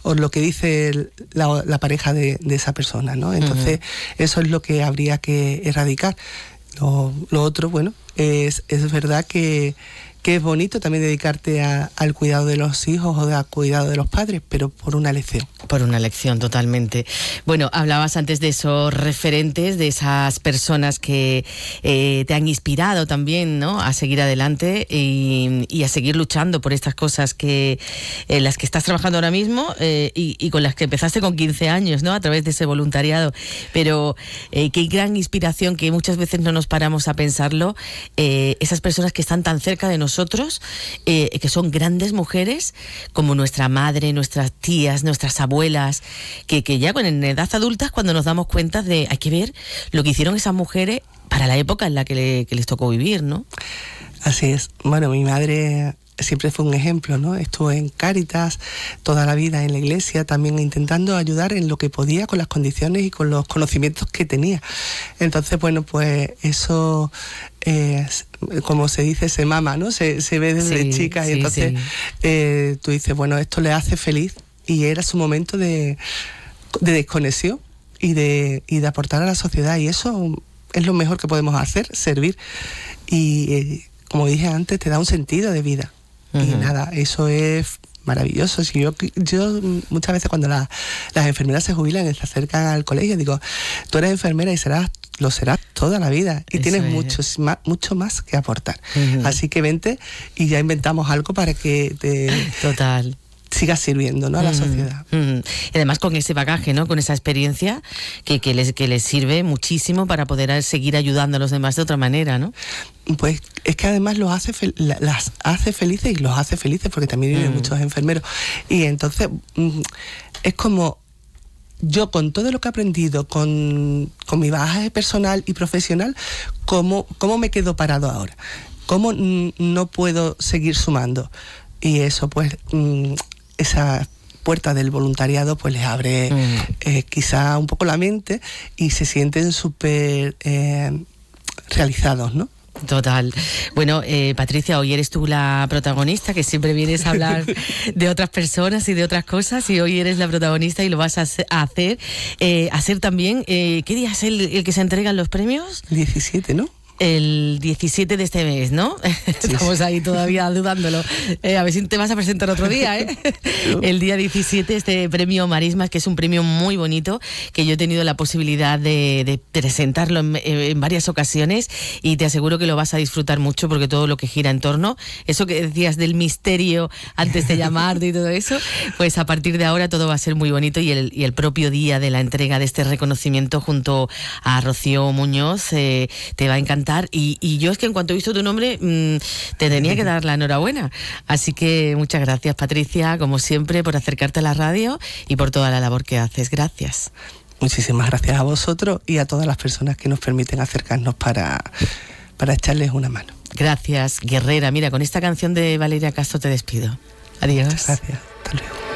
o lo que dice la pareja de esa persona, ¿no? Entonces, eso es lo que habría que erradicar. Lo otro, bueno, es verdad que es bonito también dedicarte al cuidado de los hijos o al cuidado de los padres, pero por una elección. Por una elección, totalmente. Bueno, hablabas antes de esos referentes, de esas personas que te han inspirado también, ¿no?, a seguir adelante y a seguir luchando por estas cosas las que estás trabajando ahora mismo y con las que empezaste con 15 años, ¿no?, a través de ese voluntariado. Pero qué gran inspiración, que muchas veces no nos paramos a pensarlo, esas personas que están tan cerca de nosotros, que son grandes mujeres, como nuestra madre, nuestras tías, nuestras abuelas, que ya en edad adulta, cuando nos damos cuenta de, hay que ver lo que hicieron esas mujeres para la época en la que les tocó vivir, ¿no? Así es. Bueno, mi madre siempre fue un ejemplo, ¿no? Estuvo en Cáritas toda la vida, en la iglesia, también intentando ayudar en lo que podía, con las condiciones y con los conocimientos que tenía. Entonces, bueno, pues eso, como se dice, se mama, ¿no? Se ve desde chica, y entonces tú dices, bueno, esto le hace feliz, y era su momento de desconexión y de aportar a la sociedad, y eso es lo mejor que podemos hacer, servir, y como dije antes, te da un sentido de vida. Y nada, eso es maravilloso. Si yo muchas veces, cuando las enfermeras se jubilan y se acercan al colegio, digo, tú eres enfermera y lo serás toda la vida, y eso tienes mucho más que aportar. Así que vente y ya inventamos algo para que te... Total. sigas sirviendo, ¿no?, a la sociedad. Y además con ese bagaje, ¿no?, con esa experiencia que les sirve muchísimo para poder seguir ayudando a los demás de otra manera, ¿no? Pues es que además las hace felices, y los hace felices, porque también viven muchos enfermeros. Y entonces es como, yo, con todo lo que he aprendido, con mi bagaje personal y profesional, ¿cómo me quedo parado ahora? ¿Cómo no puedo seguir sumando? Y eso, pues, esa puerta del voluntariado, pues les abre quizá un poco la mente, y se sienten súper realizados, ¿no? Total. Bueno, Patricia, hoy eres tú la protagonista, que siempre vienes a hablar de otras personas y de otras cosas, y hoy eres la protagonista y lo vas a hacer también. ¿Qué día es el que se entregan los premios? 17, ¿no? El 17 de este mes, ¿no? Estamos ahí todavía dudándolo. A ver si te vas a presentar otro día, ¿eh? El día 17, este premio Marismas, que es un premio muy bonito, que yo he tenido la posibilidad de presentarlo en varias ocasiones, y te aseguro que lo vas a disfrutar mucho, porque todo lo que gira en torno, eso que decías del misterio antes de llamarte y todo eso, pues a partir de ahora todo va a ser muy bonito, y el propio día de la entrega de este reconocimiento junto a Rocío Muñoz te va a encantar. Y yo es que en cuanto he visto tu nombre te tenía que dar la enhorabuena. Así que muchas gracias, Patricia, como siempre, por acercarte a la radio y por toda la labor que haces. Gracias. Muchísimas gracias a vosotros y a todas las personas que nos permiten acercarnos para echarles una mano. Gracias, guerrera. Mira, con esta canción de Valeria Castro te despido. Adiós. Muchas gracias. Hasta luego.